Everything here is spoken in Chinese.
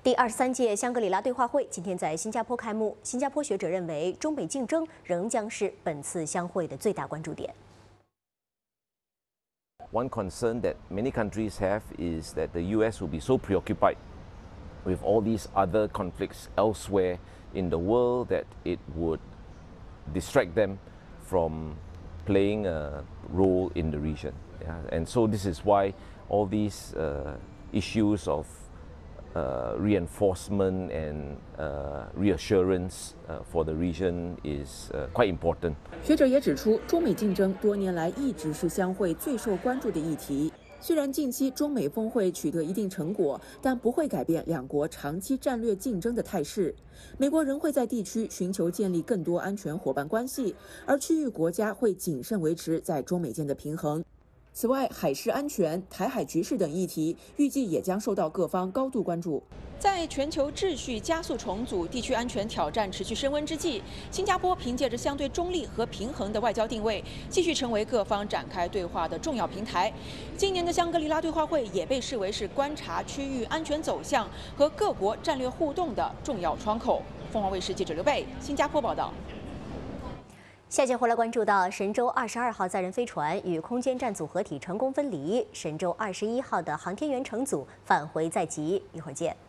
第23届香格里拉对话会今天在新加坡开幕。新加坡学者认为，中美竞争仍将是本次相会的最大关注点。 One concern that many countries have is that the US will be so preoccupied with all these other conflicts elsewhere in the world that it would distract them from playing a role in the region. Yeah? And so this is why all these issues of reinforcement and reassurance for the region is quite important. 学者也指出，中美竞争多年来一直是相会最受关注的议题。虽然近期中美峰会取得一定成果，但不会改变两国长期战略竞争的态势。美国仍会在地区寻求建立更多安全伙伴关系，而区域国家会谨慎维持在中美间的平衡。此外，海事安全、台海局势等议题预计也将受到各方高度关注。在全球秩序加速重组、地区安全挑战持续升温之际，新加坡凭借着相对中立和平衡的外交定位，继续成为各方展开对话的重要平台。今年的香格里拉对话会也被视为是观察区域安全走向和各国战略互动的重要窗口。凤凰卫视记者刘贝，新加坡报道。 下节回来关注到神舟22号载人飞船与空间站组合体成功分离，神舟21号的航天员乘组返回在即。一会儿见。